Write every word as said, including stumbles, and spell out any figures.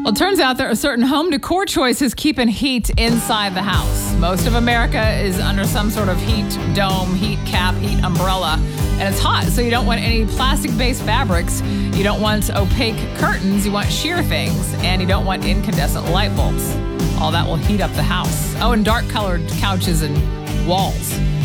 Well, it turns out there are certain home decor choices keeping heat inside the house. Most of America is under some sort of heat dome, heat cap, heat umbrella, and it's hot, so you don't want any plastic-based fabrics. You don't want opaque curtains. You want sheer things, and you don't want incandescent light bulbs. All that will heat up the house. Oh, and dark-colored couches and walls.